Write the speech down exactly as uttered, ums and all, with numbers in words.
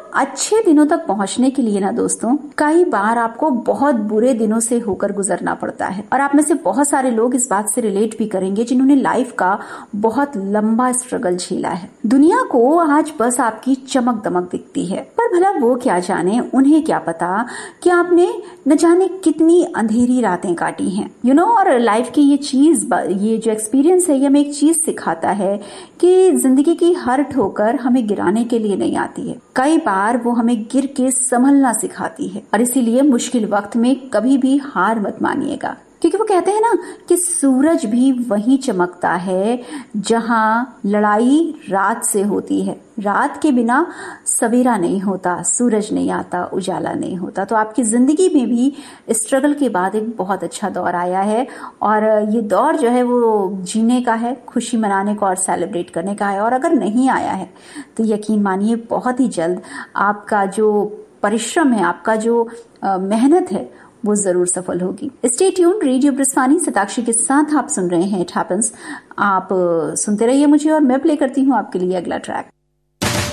अच्छे दिनों तक पहुंचने के लिए ना दोस्तों, कई बार आपको बहुत बुरे दिनों से होकर गुजरना पड़ता है। और आप में से बहुत सारे लोग इस बात से रिलेट भी करेंगे जिन्होंने लाइफ का बहुत लंबा स्ट्रगल झेला है। दुनिया को आज बस आपकी चमक दमक दिखती है, पर भला वो क्या जाने, उन्हें क्या पता कि आपने न जाने कितनी अंधेरी रातें काटी हैं। यू नो, और लाइफ की ये चीज, ये जो एक्सपीरियंस है, ये हमें एक चीज सिखाता है कि जिंदगी की हर ठोकर हमें गिराने के लिए नहीं आती है, कई बार वो हमें गिर के संभलना सिखाती है। और इसीलिए मुश्किल वक्त में कभी भी हार मत मानिएगा, क्योंकि वो कहते हैं ना कि सूरज भी वहीं चमकता है जहां लड़ाई रात से होती है। रात के बिना सवेरा नहीं होता, सूरज नहीं आता, उजाला नहीं होता। तो आपकी जिंदगी में भी स्ट्रगल के बाद एक बहुत अच्छा दौर आया है, और ये दौर जो है वो जीने का है, खुशी मनाने का और सेलिब्रेट करने का है। और अगर नहीं आया है तो यकीन मानिए बहुत ही जल्द आपका जो परिश्रम है, आपका जो मेहनत है, वो जरूर सफल होगी। स्टे ट्यून, रेडियो ब्रिस्वानी सताक्षी के साथ आप सुन रहे हैं इट हैपेंस। आप सुनते रहिए मुझे, और मैं प्ले करती हूँ आपके लिए अगला ट्रैक।